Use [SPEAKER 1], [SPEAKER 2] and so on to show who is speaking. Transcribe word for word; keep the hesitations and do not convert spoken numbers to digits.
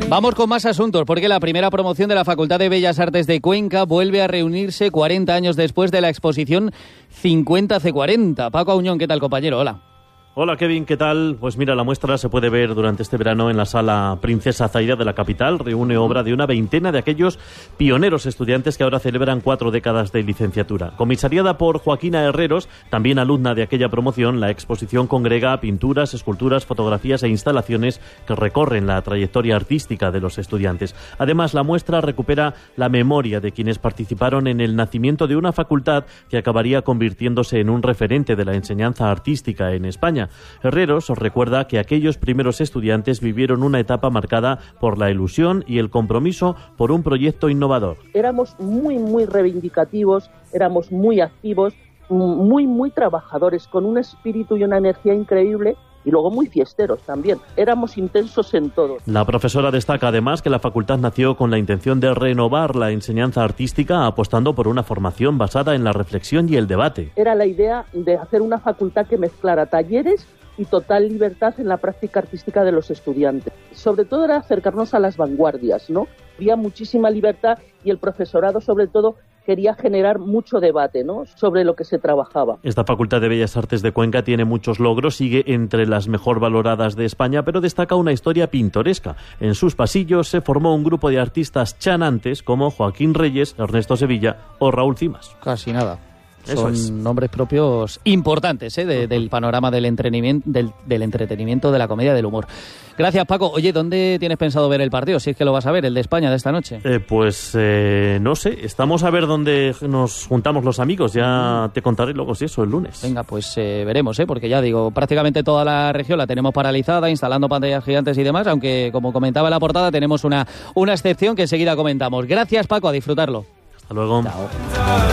[SPEAKER 1] Vamos con más asuntos, porque la primera promoción de la Facultad de Bellas Artes de Cuenca vuelve a reunirse cuarenta años después de la exposición cincuenta ce cuarenta. Paco Auñón, ¿qué tal, compañero? Hola.
[SPEAKER 2] Hola Kevin, ¿qué tal? Pues mira, la muestra se puede ver durante este verano en la Sala Princesa Zaida de la capital. Reúne obra de una veintena de aquellos pioneros estudiantes que ahora celebran cuatro décadas de licenciatura. Comisariada por Joaquina Herreros, también alumna de aquella promoción, la exposición congrega pinturas, esculturas, fotografías e instalaciones que recorren la trayectoria artística de los estudiantes. Además, la muestra recupera la memoria de quienes participaron en el nacimiento de una facultad que acabaría convirtiéndose en un referente de la enseñanza artística en España. Herreros os recuerda que aquellos primeros estudiantes vivieron una etapa marcada por la ilusión y el compromiso por un proyecto innovador.
[SPEAKER 3] Éramos muy, muy reivindicativos, éramos muy activos, muy, muy trabajadores, con un espíritu y una energía increíble. Y luego muy fiesteros también. Éramos intensos en todo.
[SPEAKER 2] La profesora destaca además que la facultad nació con la intención de renovar la enseñanza artística, apostando por una formación basada en la reflexión y el debate.
[SPEAKER 3] Era la idea de hacer una facultad que mezclara talleres y total libertad en la práctica artística de los estudiantes. Sobre todo era acercarnos a las vanguardias, ¿no? Había muchísima libertad y el profesorado, sobre todo, quería generar mucho debate, ¿no?, sobre lo que se trabajaba.
[SPEAKER 2] Esta Facultad de Bellas Artes de Cuenca tiene muchos logros, sigue entre las mejor valoradas de España, pero destaca una historia pintoresca. En sus pasillos se formó un grupo de artistas chanantes como Joaquín Reyes, Ernesto Sevilla o Raúl Cimas.
[SPEAKER 1] Casi nada.
[SPEAKER 2] Eso
[SPEAKER 1] Son
[SPEAKER 2] es.
[SPEAKER 1] nombres propios importantes ¿eh? de, del panorama del entretenimiento, del, del entretenimiento, de la comedia, del humor. Gracias, Paco. Oye, ¿dónde tienes pensado ver el partido? Si es que lo vas a ver, el de España de esta noche.
[SPEAKER 2] Eh, pues eh, no sé, estamos a ver dónde nos juntamos los amigos. Ya te contaré luego si eso, el lunes.
[SPEAKER 1] Venga, pues eh, veremos, ¿eh? porque ya digo, prácticamente toda la región la tenemos paralizada, instalando pantallas gigantes y demás, aunque como comentaba en la portada tenemos una, una excepción que enseguida comentamos. Gracias, Paco, a disfrutarlo.
[SPEAKER 2] Hasta luego.
[SPEAKER 1] Chao.